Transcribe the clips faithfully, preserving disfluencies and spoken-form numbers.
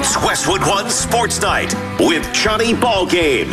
It's Westwood One Sports Night with Johnny Ballgame.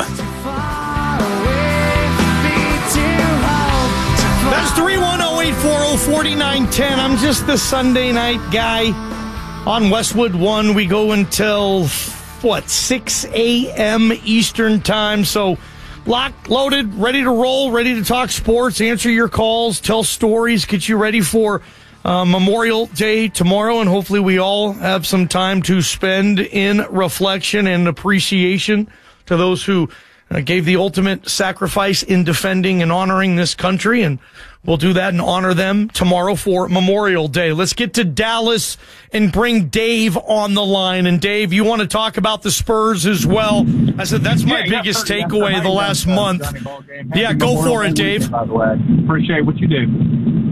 That's three one zero, eight four zero, four nine one zero. I'm just the Sunday night guy on Westwood One. We go until, what, six a.m. Eastern time. So locked, loaded, ready to roll, ready to talk sports, answer your calls, tell stories, get you ready for uh, Memorial Day tomorrow. And hopefully we all have some time to spend in reflection and appreciation to those who uh, gave the ultimate sacrifice in defending and honoring this country. And we'll do that and honor them tomorrow for Memorial Day. Let's get to Dallas and bring Dave on the line. And Dave, you want to talk about the Spurs as well? I said that's my yeah, biggest yeah, takeaway yeah, the last uh, month. Yeah, go Memorial for it, Dave. Weekend, by the way. Appreciate what you do.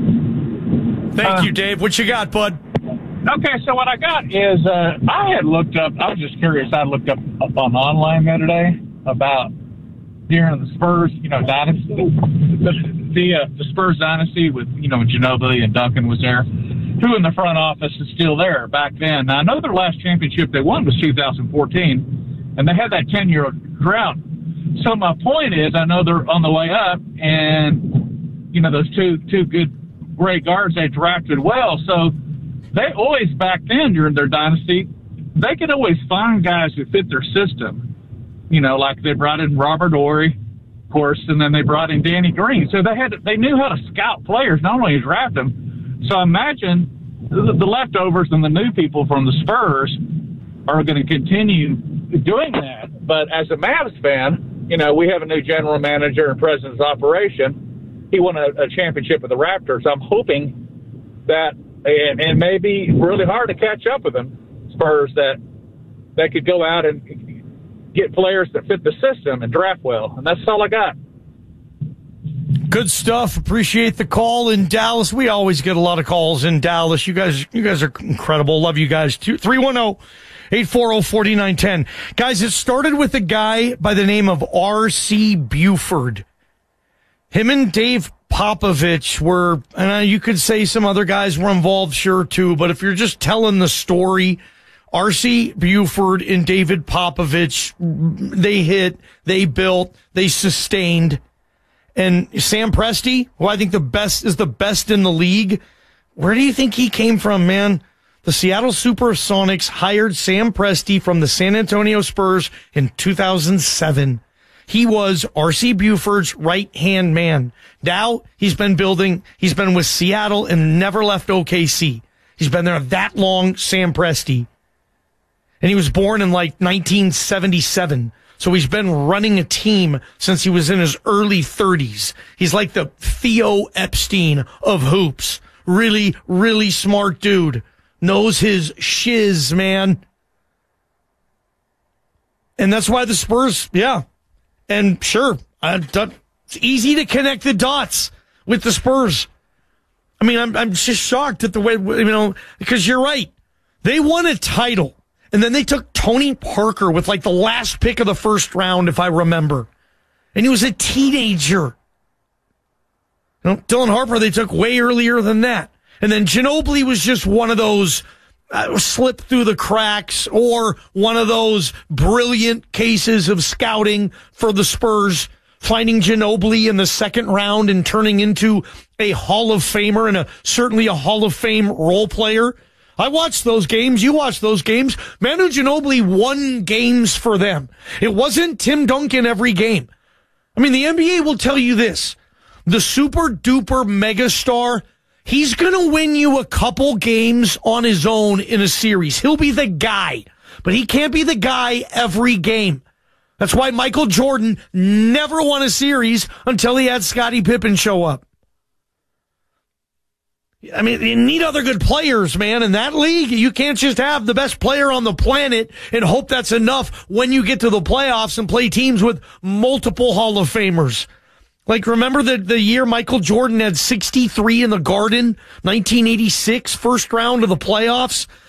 Thank uh, you, Dave. What you got, bud? Okay, so what I got is uh, I had looked up, I was just curious, I looked up, up on online the other day about during the Spurs, you know, dynasty, the, the, uh, the Spurs dynasty with, you know, Ginobili and Duncan was there. Who in the front office is still there back then? Now, I know their last championship they won was two thousand fourteen, and they had that ten-year drought. So my point is, I know they're on the way up, and, you know, those two two good, great guards they drafted well. So they always, back then during their dynasty, they could always find guys who fit their system. You know, like they brought in Robert Horry, of course, and then they brought in Danny Green. So they had they knew how to scout players, not only draft them. So imagine the, the leftovers and the new people from the Spurs are going to continue doing that. But as a Mavs fan, you know, we have a new general manager and president of operation. He won a, a championship with the Raptors. I'm hoping that, and, and maybe really hard to catch up with them, Spurs, that they could go out and get players that fit the system and draft well. And that's all I got. Good stuff. Appreciate the call in Dallas. We always get a lot of calls in Dallas. You guys, you guys are incredible. Love you guys too. three one zero, eight four zero, four nine one zero. Guys, it started with a guy by the name of R C Buford. Him and Dave Popovich were, and you could say some other guys were involved, sure, too. But if you're just telling the story, R C Buford and David Popovich, they hit, they built, they sustained. And Sam Presti, who I think the best is the best in the league, where do you think he came from, man? The Seattle Supersonics hired Sam Presti from the San Antonio Spurs in two thousand seven. He was R C Buford's right-hand man. Now he's been building, he's been with Seattle and never left O K C. He's been there that long, Sam Presti. And he was born in like nineteen seventy-seven. So he's been running a team since he was in his early thirties. He's like the Theo Epstein of hoops. Really, really smart dude. Knows his shiz, man. And that's why the Spurs, yeah. And sure, I, it's easy to connect the dots with the Spurs. I mean, I'm, I'm just shocked at the way, you know, because you're right. They won a title. And then they took Tony Parker with like the last pick of the first round, if I remember. And he was a teenager. You know, Dylan Harper, they took way earlier than that. And then Ginobili was just one of those uh, slip through the cracks or one of those brilliant cases of scouting for the Spurs, finding Ginobili in the second round and turning into a Hall of Famer and a certainly a Hall of Fame role player. I watched those games. You watched those games. Manu Ginobili won games for them. It wasn't Tim Duncan every game. I mean, the N B A will tell you this. The super duper megastar, he's going to win you a couple games on his own in a series. He'll be the guy, but he can't be the guy every game. That's why Michael Jordan never won a series until he had Scottie Pippen show up. I mean, you need other good players, man. In that league, you can't just have the best player on the planet and hope that's enough when you get to the playoffs and play teams with multiple Hall of Famers. Like, remember the, the year Michael Jordan had sixty-three in the Garden, nineteen eighty-six, first round of the playoffs?